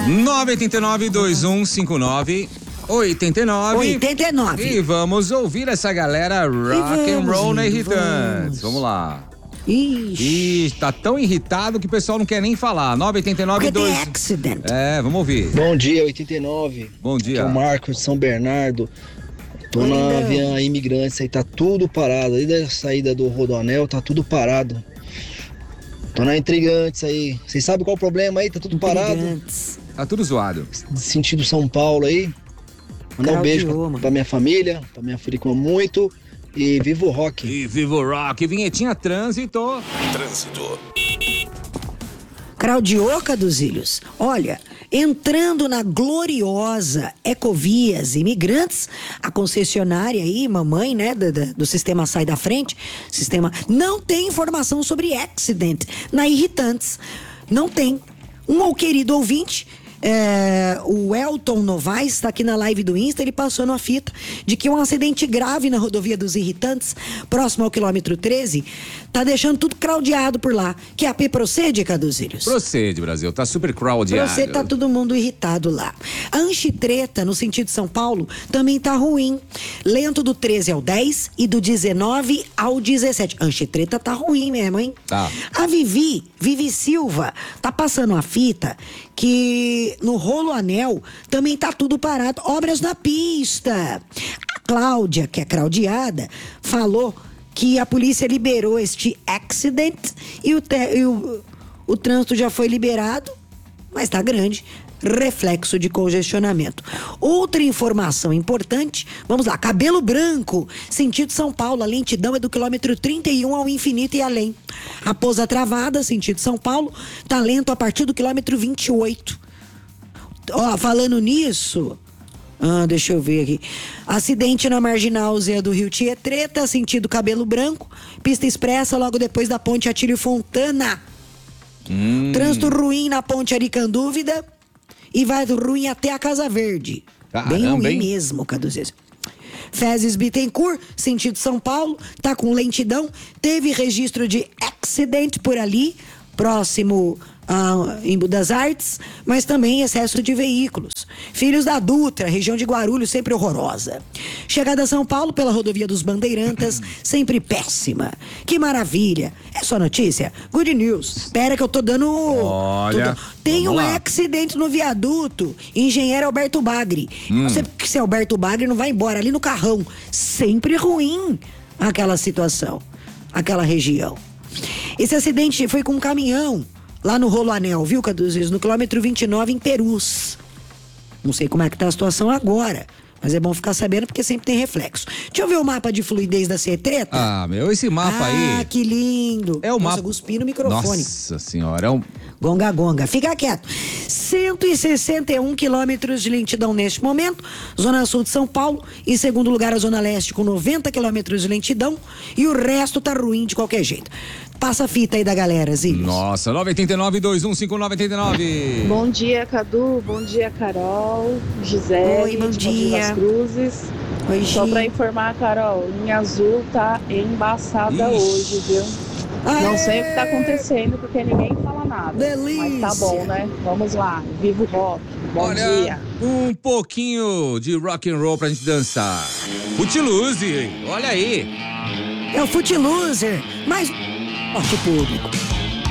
989-2159-89. E vamos ouvir essa galera rock and roll na Irritantes. Vamos lá. Ixi, tá tão irritado que o pessoal não quer nem falar. 989-2. Accident. Vamos ouvir. Bom dia, 89. Bom dia. Aqui é o Marcos de São Bernardo. Tô na Via Imigrantes aí, tá tudo parado. Aí da saída do Rodoanel, tá tudo parado. Tô na Intrigantes aí. Vocês sabem qual o problema aí? Tá tudo parado. Tá tudo zoado. Sentido São Paulo aí. Mandar um beijo pra minha família, pra minha filha que ama muito. E viva o rock. E viva o rock. Vinhetinha Trânsito. Claudioca dos Ilhos. Olha, entrando na gloriosa Ecovias Imigrantes, a concessionária aí, mamãe, né, do sistema Sai da Frente, sistema não tem informação sobre accident na Irritantes. Não tem. Um querido ouvinte, o Elton Novaes, está aqui na live do Insta, ele passou na fita de que um acidente grave na rodovia dos Irritantes, próximo ao quilômetro 13, tá deixando tudo craudiado por lá. Que a P procede, Caduzílios? Procede, Brasil, tá super craudiado. Procede, tá todo mundo irritado lá. A Anchitreta, no sentido de São Paulo, também tá ruim. Lento do 13 ao 10 e do 19 ao 17. Anchitreta tá ruim mesmo, hein? Tá. A Vivi Silva, tá passando a fita que no Rolo Anel também tá tudo parado. Obras na pista. A Cláudia, que é craudiada, falou que a polícia liberou este accident e o trânsito já foi liberado, mas tá grande. Reflexo de congestionamento. Outra informação importante, vamos lá, Cabelo Branco, sentido São Paulo, a lentidão é do quilômetro 31 ao infinito e além. Raposa Travada, sentido São Paulo, tá lento a partir do quilômetro 28. Ó, falando nisso, deixa eu ver aqui. Acidente na Marginal Zé do Rio Tietreta, sentido Cabelo Branco, pista expressa logo depois da ponte Atílio Fontana. Trânsito ruim na ponte Aricandúvida e vai ruim até a Casa Verde. Caramba, bem ruim hein? mesmo, Caduzes. Fezes Bittencourt, sentido São Paulo, tá com lentidão. Teve registro de accidente por ali, próximo em Budas Artes, mas também excesso de veículos. Filhos da Dutra, região de Guarulhos, sempre horrorosa. Chegada a São Paulo pela rodovia dos Bandeirantas, sempre péssima. Que maravilha. É só notícia? Good news. Espera que eu tô dando... Olha, tem um lá. acidente no viaduto. Engenheiro Alberto Bagre. Não sei porque se Alberto Bagre não vai embora ali no Carrão. Sempre ruim aquela situação, aquela região. Esse acidente foi com um caminhão lá no Rolo Anel, viu, Caduzes? No quilômetro 29 em Perus. Não sei como é que tá a situação agora, mas é bom ficar sabendo porque sempre tem reflexo. Deixa eu ver o mapa de fluidez da Cetreta. Esse mapa aí... Ah, que lindo. É o mapa... Cuspi no microfone. Nossa senhora, é um... Gonga, fica quieto. 161 quilômetros de lentidão neste momento. Zona Sul de São Paulo. Em segundo lugar, a Zona Leste com 90 quilômetros de lentidão. E o resto tá ruim de qualquer jeito. Passa a fita aí da galera, Zílios. Nossa, 989-2159-89. Bom dia, Cadu. Bom dia, Carol. Gisele. Oi, bom dia. Das Cruzes. Oi, Só Gi. pra informar, Carol, linha azul tá embaçada hoje, viu? Não sei o que tá acontecendo, porque ninguém fala nada. Delícia. Mas tá bom, né? Vamos lá. Viva o rock. Bom dia. Um pouquinho de rock and roll pra gente dançar. Footloose, olha aí. É o Footloser, mas... Forte público.